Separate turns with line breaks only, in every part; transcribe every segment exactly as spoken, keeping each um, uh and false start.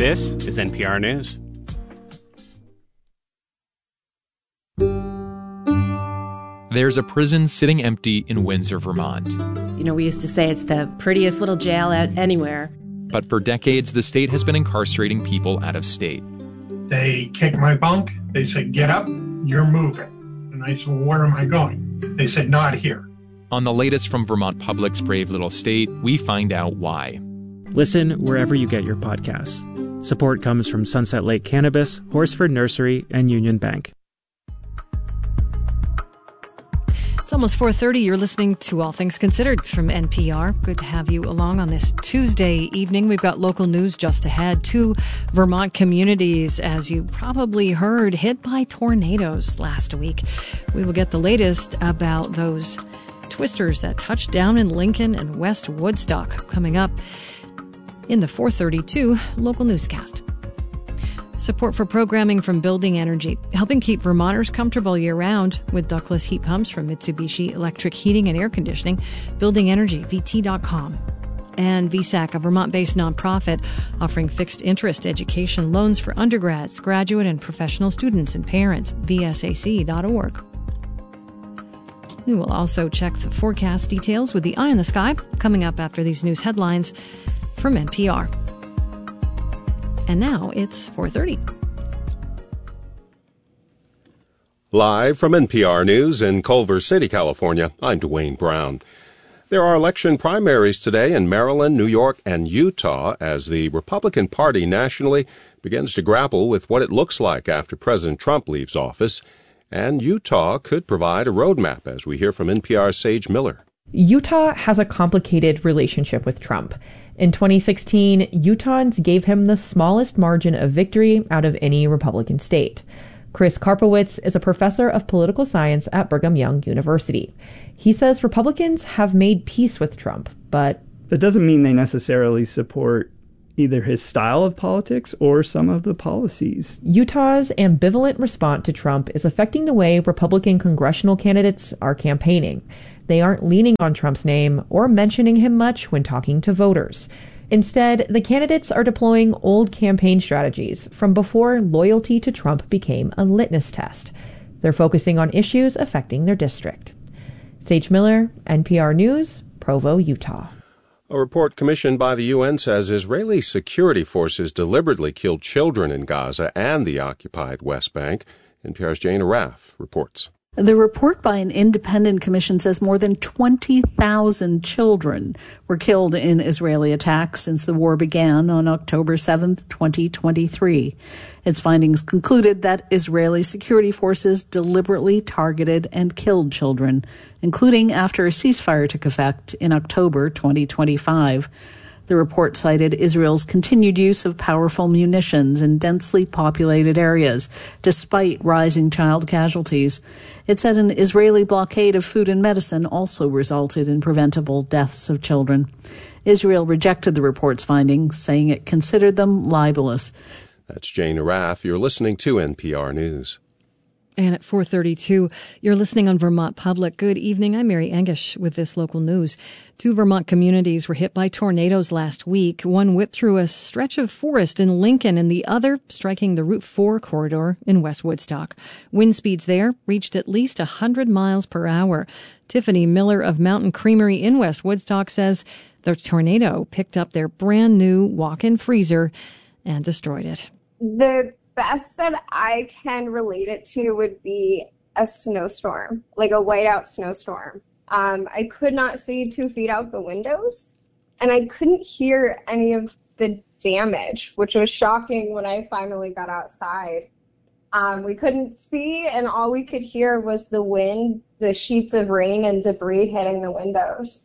This is N P R News.
There's a prison sitting empty in Windsor, Vermont.
You know, we used to say it's the prettiest little jail out anywhere.
But for decades, the state has been incarcerating people out of state.
They kicked my bunk. They said, get up, you're moving. And I said, well, where am I going? They said, not here.
On the latest from Vermont Public's Brave Little State, we find out why.
Listen wherever you get your podcasts. Support comes from Sunset Lake Cannabis, Horsford Nursery, and Union Bank.
It's almost four thirty. You're listening to All Things Considered from N P R. Good to have you along on this Tuesday evening. We've got local news just ahead. Two Vermont communities, as you probably heard, hit by tornadoes last week. We will get the latest about those twisters that touched down in Lincoln and West Woodstock coming up in the four thirty-two local newscast. Support for programming from Building Energy, helping keep Vermonters comfortable year-round with ductless heat pumps from Mitsubishi Electric Heating and Air Conditioning. Building Energy, V T dot com. And V SAC, a Vermont-based nonprofit offering fixed-interest education loans for undergrads, graduate and professional students and parents. V S A C dot org. We will also check the forecast details with the eye in the sky coming up after these news headlines from N P R. And now it's four thirty.
Live from N P R News in Culver City, California, I'm Dwayne Brown. There are election primaries today in Maryland, New York, and Utah as the Republican Party nationally begins to grapple with what it looks like after President Trump leaves office. And Utah could provide a roadmap, as we hear from N P R's Sage Miller.
Utah has a complicated relationship with Trump. In twenty sixteen, Utahns gave him the smallest margin of victory out of any Republican state. Chris Karpowitz is a professor of political science at Brigham Young University. He says Republicans have made peace with Trump, but
that doesn't mean they necessarily support either his style of politics or some of the policies.
Utah's ambivalent response to Trump is affecting the way Republican congressional candidates are campaigning. They aren't leaning on Trump's name or mentioning him much when talking to voters. Instead, the candidates are deploying old campaign strategies from before loyalty to Trump became a litmus test. They're focusing on issues affecting their district. Sage Miller, N P R News, Provo, Utah.
A report commissioned by the U N says Israeli security forces deliberately killed children in Gaza and the occupied West Bank. N P R's Jane Araf reports.
The report by an independent commission says more than twenty thousand children were killed in Israeli attacks since the war began on October seventh, twenty twenty-three. Its findings concluded that Israeli security forces deliberately targeted and killed children, including after a ceasefire took effect in October twenty twenty-five. The report cited Israel's continued use of powerful munitions in densely populated areas, despite rising child casualties. It said an Israeli blockade of food and medicine also resulted in preventable deaths of children. Israel rejected the report's findings, saying it considered them libelous.
That's Jane Araf. You're listening to N P R News.
And at four thirty-two, you're listening on Vermont Public. Good evening. I'm Mary Engish with this local news. Two Vermont communities were hit by tornadoes last week. One whipped through a stretch of forest in Lincoln and the other striking the Route four corridor in West Woodstock. Wind speeds there reached at least one hundred miles per hour. Tiffany Miller of Mountain Creamery in West Woodstock says the tornado picked up their brand new walk-in freezer and destroyed it.
The best that I can relate it to would be a snowstorm, like a whiteout snowstorm. Um, I could not see two feet out the windows, and I couldn't hear any of the damage, which was shocking when I finally got outside. Um, we couldn't see, and all we could hear was the wind, the sheets of rain and debris hitting the windows.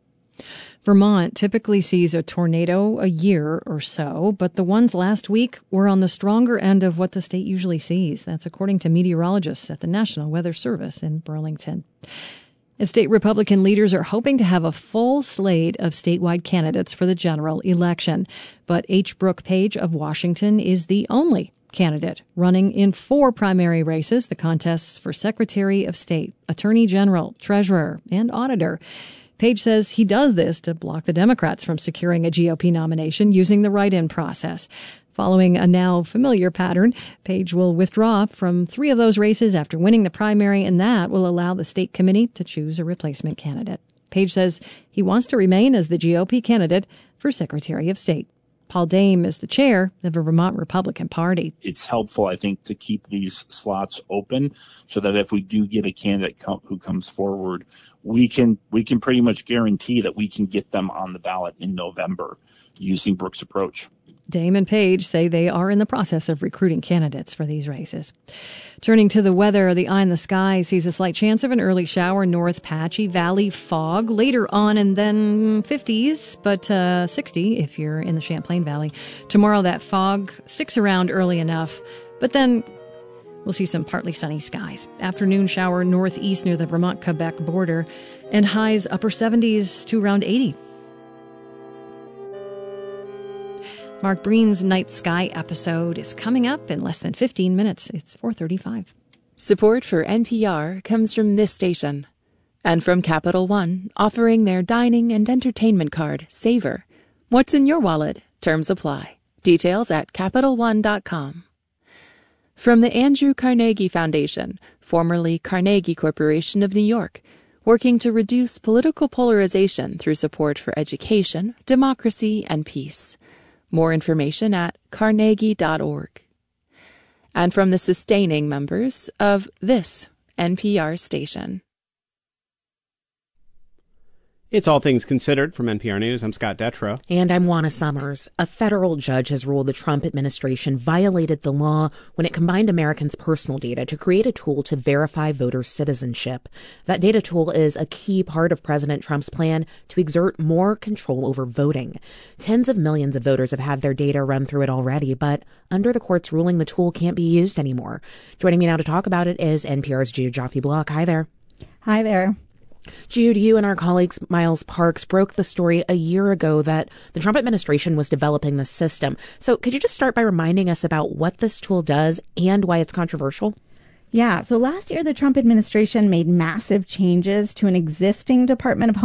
Vermont typically sees a tornado a year or so, but the ones last week were on the stronger end of what the state usually sees. That's according to meteorologists at the National Weather Service in Burlington. And state Republican leaders are hoping to have a full slate of statewide candidates for the general election. But H. Brooke Page of Washington is the only candidate running in four primary races, the contests for Secretary of State, Attorney General, Treasurer, and Auditor. Page says he does this to block the Democrats from securing a G O P nomination using the write-in process. Following a now familiar pattern, Page will withdraw from three of those races after winning the primary, and that will allow the state committee to choose a replacement candidate. Page says he wants to remain as the G O P candidate for Secretary of State. Paul Dame is the chair of the Vermont Republican Party.
It's helpful, I think, to keep these slots open so that if we do get a candidate com- who comes forward, we can we can pretty much guarantee that we can get them on the ballot in November using Brooks' approach.
Dame and Page say they are in the process of recruiting candidates for these races. Turning to the weather, the eye in the sky sees a slight chance of an early shower, north patchy, valley fog later on, and then fifties, but uh, sixty if you're in the Champlain Valley. Tomorrow that fog sticks around early enough, but then we'll see some partly sunny skies. Afternoon shower northeast near the Vermont-Quebec border, and highs upper seventies to around eighty. Mark Breen's Night Sky episode is coming up in less than fifteen minutes. It's four thirty-five.
Support for N P R comes from this station and from Capital One, offering their dining and entertainment card, Savor. What's in your wallet? Terms apply. Details at Capital One dot com. From the Andrew Carnegie Foundation, formerly Carnegie Corporation of New York, working to reduce political polarization through support for education, democracy, and peace. More information at carnegie dot org. And from the sustaining members of this N P R station.
It's All Things Considered from N P R News. I'm Scott Detrow.
And I'm Juana Summers. A federal judge has ruled the Trump administration violated the law when it combined Americans' personal data to create a tool to verify voter citizenship. That data tool is a key part of President Trump's plan to exert more control over voting. Tens of millions of voters have had their data run through it already, but under the court's ruling, the tool can't be used anymore. Joining me now to talk about it is N P R's Jude Joffe-Block. Hi there.
Hi there.
Jude, you and our colleagues Miles Parks broke the story a year ago that the Trump administration was developing the system. So could you just start by reminding us about what this tool does and why it's controversial?
Yeah, so last year the Trump administration made massive changes to an existing Department of Homeland